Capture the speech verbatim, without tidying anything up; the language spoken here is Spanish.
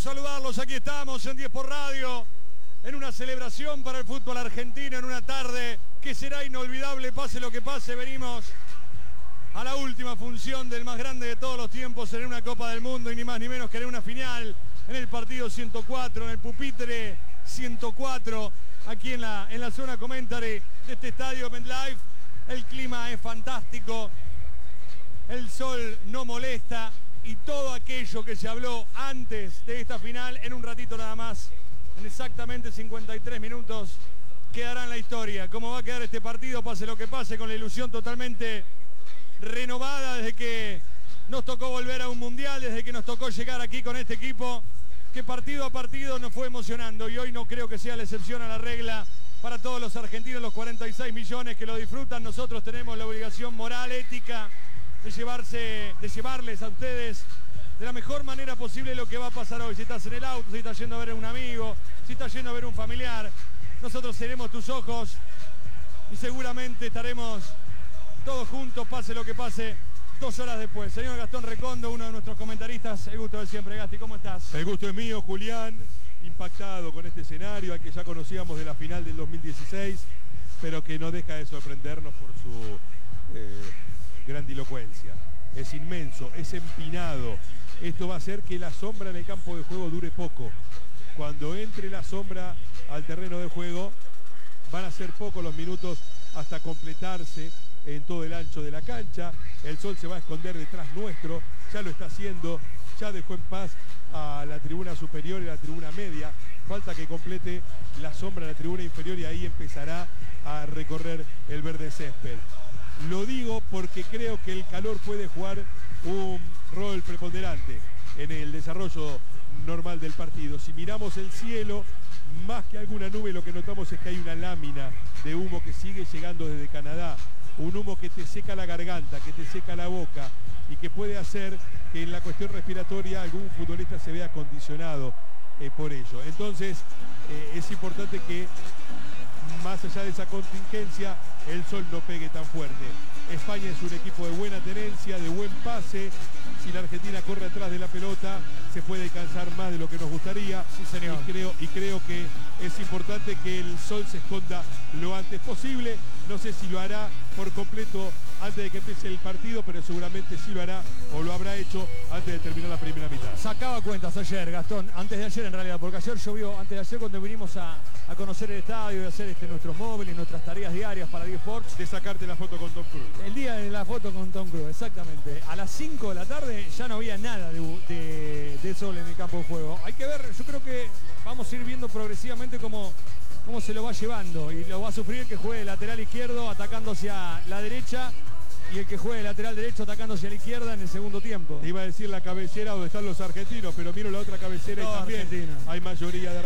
saludarlos, aquí estamos en diez por Radio, en una celebración para el fútbol argentino, en una tarde que será inolvidable, pase lo que pase. Venimos a la última función del más grande de todos los tiempos en una Copa del Mundo, y ni más ni menos que en una final, en el partido ciento cuatro, en el pupitre ciento cuatro, aquí en la, en la zona commentary de este estadio MetLife. El clima es fantástico, el sol no molesta, y todo aquello que se habló antes de esta final, en un ratito nada más, en exactamente cincuenta y tres minutos, quedará en la historia. Cómo va a quedar este partido, pase lo que pase, con la ilusión totalmente renovada desde que nos tocó volver a un mundial, desde que nos tocó llegar aquí con este equipo, que partido a partido nos fue emocionando, y hoy no creo que sea la excepción a la regla. Para todos los argentinos, los cuarenta y seis millones que lo disfrutan, nosotros tenemos la obligación moral, ética, de, llevarse, de llevarles a ustedes de la mejor manera posible lo que va a pasar hoy. Si estás en el auto, si estás yendo a ver a un amigo, si estás yendo a ver a un familiar, nosotros seremos tus ojos y seguramente estaremos todos juntos, pase lo que pase, dos horas después. Señor Gastón Recondo, uno de nuestros comentaristas, el gusto de siempre. Gasti, ¿cómo estás? El gusto es mío, Julián, impactado con este escenario al que ya conocíamos de la final del dos mil dieciséis, pero que no deja de sorprendernos por su eh, grandilocuencia. Es inmenso, es empinado. Esto va a hacer que la sombra en el campo de juego dure poco. Cuando entre la sombra al terreno de juego, van a ser pocos los minutos hasta completarse en todo el ancho de la cancha. El sol se va a esconder detrás nuestro, ya lo está haciendo, ya dejó en paz a la tribuna superior y la tribuna media. Falta que complete la sombra de la tribuna inferior y ahí empezará a recorrer el verde césped. Lo digo porque creo que el calor puede jugar un rol preponderante en el desarrollo normal del partido. Si miramos el cielo, más que alguna nube, lo que notamos es que hay una lámina de humo que sigue llegando desde Canadá. Un humo que te seca la garganta, que te seca la boca, y que puede hacer que en la cuestión respiratoria algún futbolista se vea condicionado eh, por ello. Entonces eh, es importante que, más allá de esa contingencia, el sol no pegue tan fuerte. España es un equipo de buena tenencia, de buen pase. Si la Argentina corre atrás de la pelota, se puede cansar más de lo que nos gustaría. Sí, señor. Y creo, y creo que es importante que el sol se esconda lo antes posible. No sé si lo hará por completo antes de que empiece el partido, pero seguramente sí lo hará, o lo habrá hecho antes de terminar la primera mitad. Sacaba cuentas ayer, Gastón, antes de ayer en realidad, porque ayer llovió, antes de ayer cuando vinimos a, a conocer el estadio, de hacer este, nuestros móviles, nuestras tareas diarias para diez Sports. De sacarte la foto con Tom Cruise. El día de la foto con Tom Cruise, exactamente. A las cinco de la tarde ya no había nada de, de, de sol en el campo de juego. Hay que ver, yo creo que vamos a ir viendo progresivamente cómo, cómo se lo va llevando, y lo va a sufrir el que juegue lateral izquierdo atacando hacia la derecha, y el que juegue lateral derecho atacando hacia la izquierda en el segundo tiempo. Te iba a decir la cabecera donde están los argentinos, pero miro la otra cabecera no, y también Argentina. Hay mayoría de